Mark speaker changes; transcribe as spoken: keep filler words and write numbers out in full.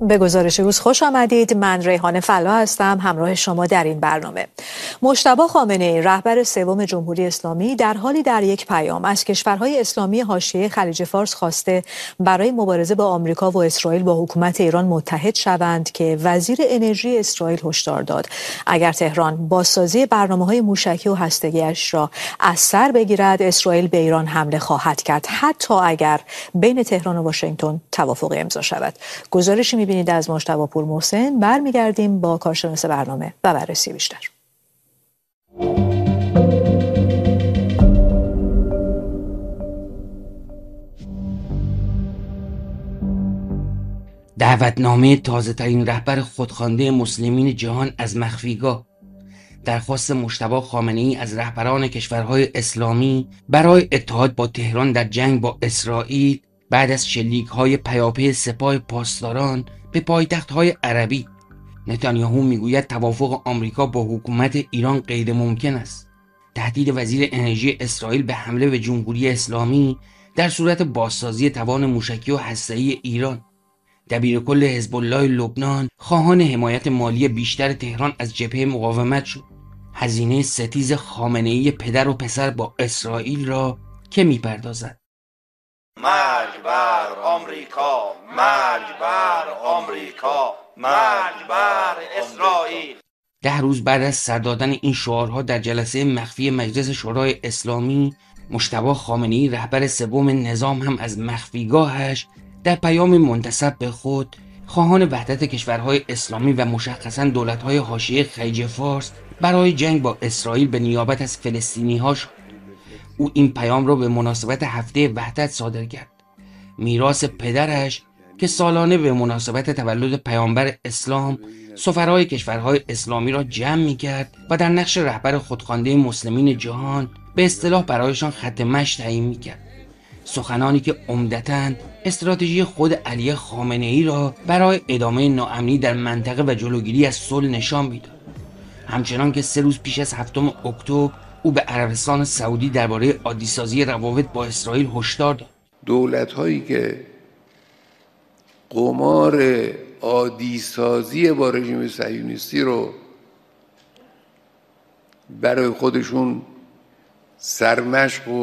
Speaker 1: به گزارش روز خوش آمدید. من ریحانه فلا هستم همراه شما در این برنامه. مجتبی خامنه‌ای رهبر سوم جمهوری اسلامی در حالی در یک پیام از کشورهای اسلامی حاشیه خلیج فارس خواسته برای مبارزه با آمریکا و اسرائیل با حکومت ایران متحد شوند که وزیر انرژی اسرائیل هشدار داد اگر تهران بازسازی برنامه‌های موشکی و هسته‌ای‌اش را از سر بگیرد اسرائیل به ایران حمله خواهد کرد، حتی اگر بین تهران و واشنگتن توافق امضا شود. گزارشی می‌بینید از مجتبی پورمحسن. برمیگردیم با کارشناس برنامه و بررسی بیشتر.
Speaker 2: دعوتنامه تازه‌ترین رهبر خودخوانده مسلمین جهان از مخفیگاه، درخواست مجتبی خامنه‌ای از رهبران کشورهای اسلامی برای اتحاد با تهران در جنگ با اسرائیل بعد از شلیک‌های پیاپی سپاه پاسداران به پایتخت‌های عربی. نتانیاهو میگوید توافق آمریکا با حکومت ایران غیر ممکن است. تهدید وزیر انرژی اسرائیل به حمله به جمهوری اسلامی در صورت بازسازی توان موشکی و هسته‌ای ایران. دبیرکل حزب الله لبنان خواهان حمایت مالی بیشتر تهران از جبهه مقاومت شد. هزینه ستیز خامنه‌ای پدر و پسر با اسرائیل را که میپردازد؟
Speaker 3: مرگ بر آمریکا، مرگ بر آمریکا، مرگ بر اسرائیل.
Speaker 2: ده روز بعد از سر دادن این شعارها در جلسه مخفی مجلس شورای اسلامی، مجتبی خامنه‌ای رهبر سوم نظام هم از مخفیگاهش در پیام منتسب به خود خواهان وحدت کشورهای اسلامی و مشخصاً دولت‌های حاشیه خلیج فارس برای جنگ با اسرائیل به نیابت از فلسطینی‌ها شد. او این پیام را به مناسبت هفته وحدت صادر کرد، میراث پدرش که سالانه به مناسبت تولد پیامبر اسلام سفرای کشورهای اسلامی را جمع می‌کرد و در نقش رهبر خودخوانده مسلمین جهان به اصطلاح برایشان خط مشی تعیین می‌کرد. سخنانی که عمدتاً استراتژی خود علی خامنه‌ای را برای ادامه ناامنی در منطقه و جلوگیری از صلح نشان می‌داد. همچنان که سه روز پیش از هفتم اکتبر او به عربستان سعودی درباره عادی‌سازی روابط با اسرائیل هشدار داد.
Speaker 4: دولت‌هایی که قمار عادی‌سازی با رژیم صهیونیستی رو برای خودشون سرمشق و